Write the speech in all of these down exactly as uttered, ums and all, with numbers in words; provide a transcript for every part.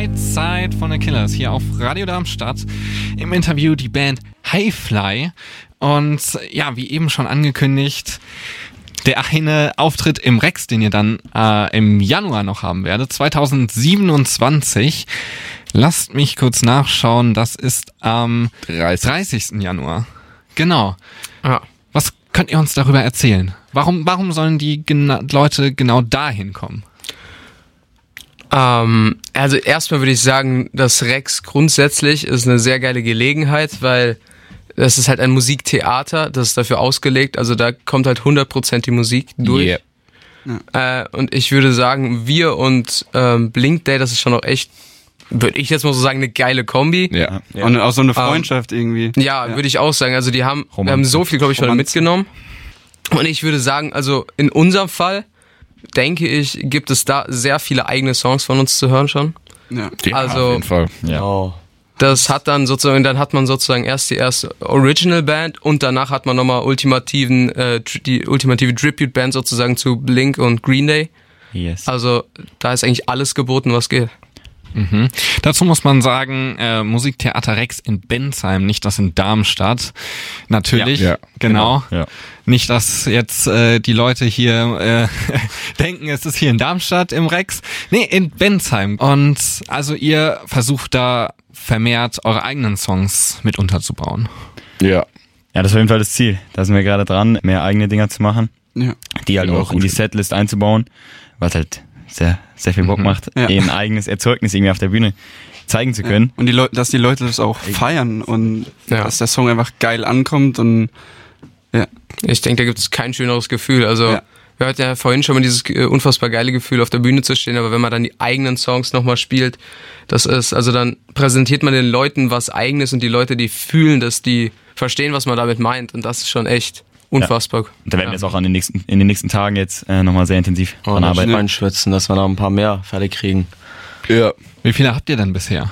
Right Side von The Killers hier auf Radio Darmstadt. Im Interview die Band Highfly. Und ja, wie eben schon angekündigt, der eine Auftritt im Rex, den ihr dann äh, im Januar noch haben werdet, zwanzig siebenundzwanzig. Lasst mich kurz nachschauen, das ist am dreißigsten Januar. Genau. Ja. Was könnt ihr uns darüber erzählen? Warum, warum sollen die gena- Leute genau dahin kommen? Ähm, also erstmal würde ich sagen, das Rex grundsätzlich ist eine sehr geile Gelegenheit, weil das ist halt ein Musiktheater, das ist dafür ausgelegt, also da kommt halt hundert Prozent die Musik durch. Yeah. Ja. Äh, und ich würde sagen, wir und ähm, Blink Day, das ist schon noch echt, würde ich jetzt mal so sagen, eine geile Kombi. Ja, ja. Und auch so eine Freundschaft ähm, irgendwie. Ja, ja, würde ich auch sagen, also die haben, Romanze. wir haben so viel, glaube ich, schon mitgenommen. Und ich würde sagen, also in unserem Fall, denke ich, gibt es da sehr viele eigene Songs von uns zu hören schon. Ja, ja also, auf jeden Fall. Ja. Oh. Das hat dann sozusagen, dann hat man sozusagen erst die erste Original Band und danach hat man nochmal ultimativen, äh, die ultimative Tribute Band sozusagen zu Blink und Green Day. Yes. Also da ist eigentlich alles geboten, was geht. Mhm. Dazu muss man sagen, äh, Musiktheater Rex in Bensheim, nicht das in Darmstadt. Natürlich, ja, ja, genau. genau ja. Nicht, dass jetzt äh, die Leute hier äh, denken, es ist hier in Darmstadt im Rex. Nee, in Bensheim. Und also ihr versucht da vermehrt eure eigenen Songs mit unterzubauen. Ja. Ja, das ist auf jeden Fall das Ziel. Da sind wir gerade dran, mehr eigene Dinger zu machen. Ja. Die halt Ja, auch in die Setlist einzubauen, was halt sehr, sehr viel Bock Mhm. macht, Ja. ein eigenes Erzeugnis irgendwie auf der Bühne zeigen zu können. Ja. Und die Leute, dass die Leute das auch feiern und Ja. dass der Song einfach geil ankommt und ja. Ich denke, da gibt es kein schöneres Gefühl. Also Ja. wir hatten ja vorhin schon mal dieses äh, unfassbar geile Gefühl, auf der Bühne zu stehen, aber wenn man dann die eigenen Songs nochmal spielt, das ist, also dann präsentiert man den Leuten was Eigenes und die Leute, die fühlen das, die verstehen, was man damit meint und das ist schon echt unfassbar. Und da werden wir jetzt auch an den nächsten, in den nächsten Tagen jetzt äh, nochmal sehr intensiv Oh, dran arbeiten. einschwitzen, dass wir noch ein paar mehr fertig kriegen. Ja. Wie viele habt ihr denn bisher?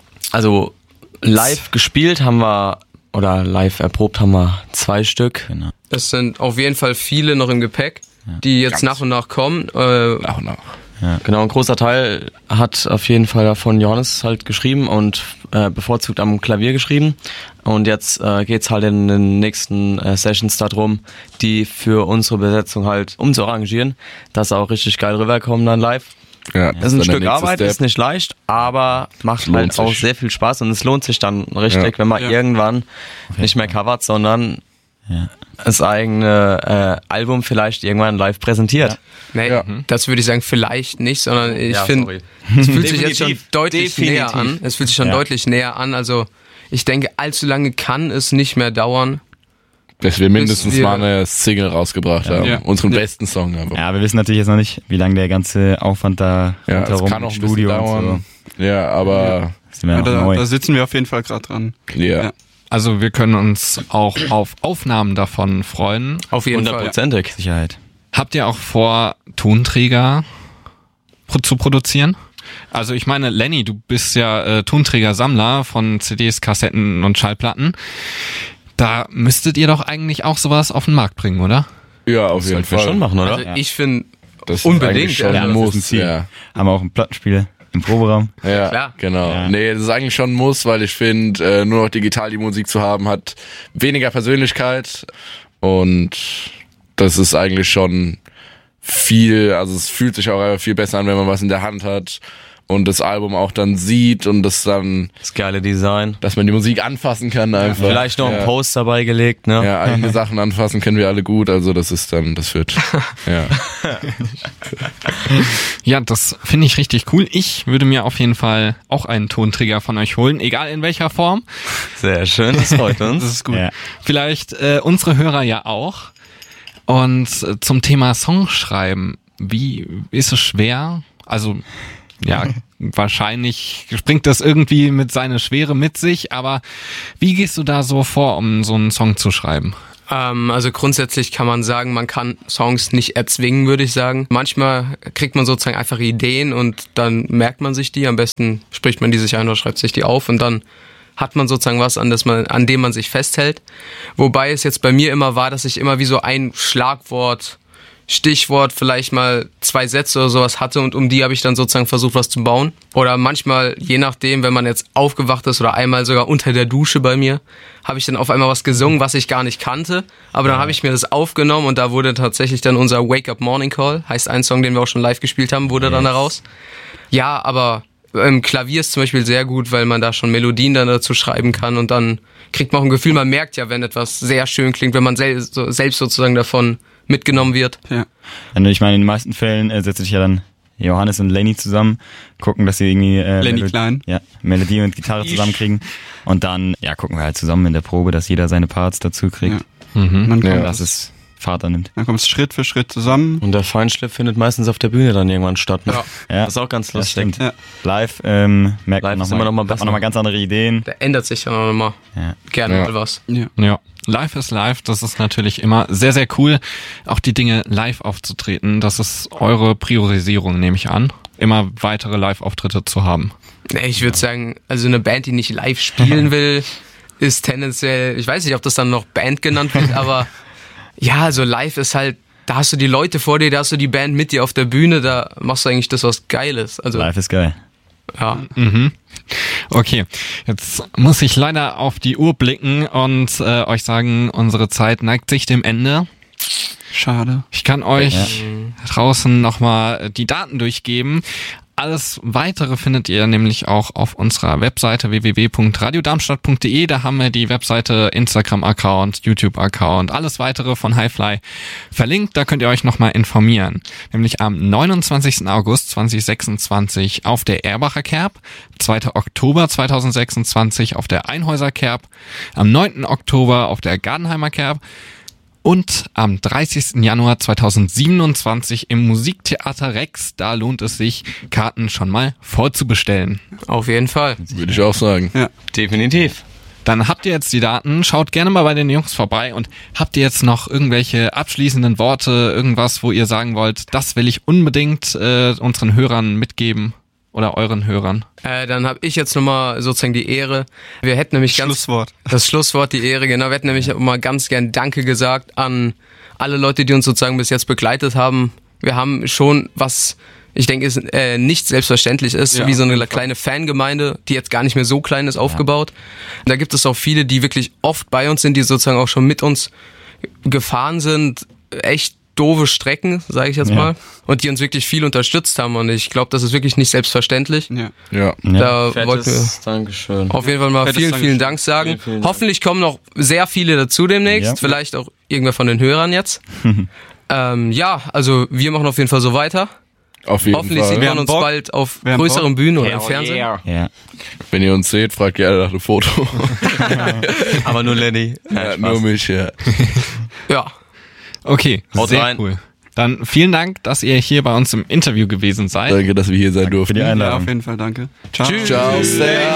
Also live gespielt haben wir, oder live erprobt haben wir zwei Stück. Genau. Es sind auf jeden Fall viele noch im Gepäck, die jetzt Ganz. nach und nach kommen. Äh, Nach und nach. Genau, ein großer Teil hat auf jeden Fall von Johannes halt geschrieben und äh, bevorzugt am Klavier geschrieben. Und jetzt äh, geht's halt in den nächsten äh, Sessions darum, die für unsere Besetzung halt umzuarrangieren, dass sie auch richtig geil rüberkommen dann live. Ja, Das ist ein dann der Stück nächste Arbeit, Step. ist nicht leicht, aber macht lohnt halt auch sich. sehr viel Spaß und es lohnt sich dann richtig, Ja. wenn man Ja. irgendwann nicht mehr covert, sondern Ja. das eigene äh, Album vielleicht irgendwann live präsentiert. nee, Ja. das würde ich sagen, vielleicht nicht, sondern ich Ja, finde, sorry. es fühlt sich jetzt schon Definitiv. deutlich Definitiv. näher an. Es fühlt sich schon Ja. deutlich näher an. Also ich denke, allzu lange kann es nicht mehr dauern. Bis wir mindestens wir- mal eine Single rausgebracht haben. Ja. Unseren Ja. besten Song einfach. Ja, wir wissen natürlich jetzt noch nicht, wie lange der ganze Aufwand da Ja, es rundherum kann auch im ein bisschen Studio dauern. und Ja, aber so. Sind wir Ja, noch da, neu. da sitzen wir auf jeden Fall gerade dran. ja. Ja. Also wir können uns auch auf Aufnahmen davon freuen. Auf jeden Fall. Hundertprozentig. Sicherheit. Habt ihr auch vor, Tonträger pro- zu produzieren? Also ich meine, Lenny, du bist ja äh, Tonträger-Sammler von C Ds, Kassetten und Schallplatten. Da müsstet ihr doch eigentlich auch sowas auf den Markt bringen, oder? Ja, auf jeden Sollten wir Fall. schon machen, oder? Also Ja. ich finde, Das ist Unbedingt, eigentlich schon ja, ein das Muss. ist ein Ziel. Ja. Haben wir auch ein Plattenspiel im Proberaum. Ja, Klar. genau. Ja. Nee, das ist eigentlich schon ein Muss, weil ich finde, äh, nur noch digital die Musik zu haben, hat weniger Persönlichkeit und das ist eigentlich schon viel, also es fühlt sich auch einfach viel besser an, wenn man was in der Hand hat und das Album auch dann sieht und das dann, Das geile Design. dass man die Musik anfassen kann einfach. Vielleicht noch ja. ein Post dabei gelegt, ne? Ja, eigene Sachen anfassen können wir alle gut, also das ist dann, das wird, ja. Ja, das finde ich richtig cool. Ich würde mir auf jeden Fall auch einen Tonträger von euch holen, egal in welcher Form. Sehr schön, das freut uns. Das ist gut. Ja. Vielleicht äh, unsere Hörer ja auch. Und äh, zum Thema Songschreiben, wie ist es schwer? Also ja, wahrscheinlich bringt das irgendwie mit seiner Schwere mit sich, aber wie gehst du da so vor, um so einen Song zu schreiben? Ähm, also grundsätzlich kann man sagen, man kann Songs nicht erzwingen, würde ich sagen. Manchmal kriegt man sozusagen einfach Ideen und dann merkt man sich die. Am besten spricht man die sich ein oder schreibt sich die auf und dann hat man sozusagen was, an, das man, an dem man sich festhält. Wobei es jetzt bei mir immer war, dass ich immer wie so ein Schlagwort Stichwort vielleicht mal zwei Sätze oder sowas hatte und um die habe ich dann sozusagen versucht, was zu bauen. Oder manchmal, je nachdem, wenn man jetzt aufgewacht ist oder einmal sogar unter der Dusche bei mir, habe ich dann auf einmal was gesungen, was ich gar nicht kannte. Aber dann habe ich mir das aufgenommen und da wurde tatsächlich dann unser Wake Up Morning Call, heißt ein Song, den wir auch schon live gespielt haben, wurde dann daraus. Ja, aber im Klavier ist zum Beispiel sehr gut, weil man da schon Melodien dann dazu schreiben kann und dann kriegt man auch ein Gefühl, man merkt ja, wenn etwas sehr schön klingt, wenn man sel- so, selbst sozusagen davon mitgenommen wird. Ja. Und ich meine, in den meisten Fällen äh, setzt sich ja dann Johannes und Lenny zusammen, gucken, dass sie irgendwie äh, Lenny Melo- Klein. Ja, Melodie und Gitarre zusammenkriegen. Und dann ja, gucken wir halt zusammen in der Probe, dass jeder seine Parts dazu kriegt. Ja. Mhm. Dann kommt Und dass es Vater nimmt. Dann kommt es Schritt für Schritt zusammen. Und der Feinschliff findet meistens auf der Bühne dann irgendwann statt. Ne? Ja. Ja, Das ist auch ganz das lustig. stimmt. Ja. Live ähm, merkt Live man ist noch immer mal, noch mal hat man besser. noch mal ganz andere Ideen. Da ändert sich dann auch nochmal Ja. gerne Ja. mal was. Ja. Ja, live ist live, das ist natürlich immer sehr, sehr cool, auch die Dinge live aufzutreten. Das ist eure Priorisierung, nehme ich an, immer weitere Live-Auftritte zu haben. Nee, ich würde sagen, also eine Band, die nicht live spielen will, ist tendenziell, ich weiß nicht, ob das dann noch Band genannt wird, aber ja, also live ist halt, da hast du die Leute vor dir, da hast du die Band mit dir auf der Bühne, da machst du eigentlich das, was Geiles. Also, Live ist geil. ja. Mhm. Okay, jetzt muss ich leider auf die Uhr blicken und äh, euch sagen, unsere Zeit neigt sich dem Ende. Schade. Ich kann euch draußen nochmal die Daten durchgeben. Alles Weitere findet ihr nämlich auch auf unserer Webseite w w w punkt radio darmstadt punkt d e. Da haben wir die Webseite, Instagram-Account, YouTube-Account, alles Weitere von Highfly verlinkt. Da könnt ihr euch nochmal informieren. Nämlich am neunundzwanzigsten August zweitausendsechsundzwanzig auf der Erbacher Kerb, zweiten Oktober zweitausendsechsundzwanzig auf der Einhäuser Kerb, am neunten Oktober auf der Gardenheimer Kerb und am dreißigsten Januar zweitausendsiebenundzwanzig im Musiktheater Rex. Da lohnt es sich, Karten schon mal vorzubestellen. Auf jeden Fall. Würde ich auch sagen. Definitiv. Dann habt ihr jetzt die Daten, schaut gerne mal bei den Jungs vorbei und habt ihr jetzt noch irgendwelche abschließenden Worte, irgendwas, wo ihr sagen wollt, das will ich unbedingt äh, unseren Hörern mitgeben oder euren Hörern? Äh, dann habe ich jetzt nochmal sozusagen die Ehre. Wir hätten nämlich ganz... Schlusswort. Das Schlusswort, die Ehre, genau. Wir hätten nämlich mal ganz gern Danke gesagt an alle Leute, die uns sozusagen bis jetzt begleitet haben. Wir haben schon was, ich denke, ist äh, nicht selbstverständlich ist, Ja, wie so auf eine jeden Fall. kleine Fangemeinde, die jetzt gar nicht mehr so klein ist, aufgebaut. Da gibt es auch viele, die wirklich oft bei uns sind, die sozusagen auch schon mit uns gefahren sind. Echt doofe Strecken, sage ich jetzt Ja. mal. Und die uns wirklich viel unterstützt haben. Und ich glaube, das ist wirklich nicht selbstverständlich. Ja. Ja. Ja. Da wollten wir Fettes Dankeschön. auf jeden Fall mal Fettes vielen, vielen Dankeschön. Dank sagen. Vielen, vielen Dank. Hoffentlich kommen noch sehr viele dazu demnächst. Ja. Vielleicht auch irgendwer von den Hörern jetzt. ähm, ja, also wir machen auf jeden Fall so weiter. Auf jeden Hoffentlich Fall. sieht Wir man haben uns Bock. bald auf Wir haben größeren Bock. Bühnen oder im Fernsehen. Ja. Wenn ihr uns seht, fragt gerne nach dem Foto. Aber nur Lenny. Ja, nur mich, ja. Ja, Okay, Haut sehr rein. cool. Dann vielen Dank, dass ihr hier bei uns im Interview gewesen seid. Danke, dass wir hier sein Für durften. die Ja, Einladung. auf jeden Fall, danke. Ciao. Tschüss. Ciao, Stay.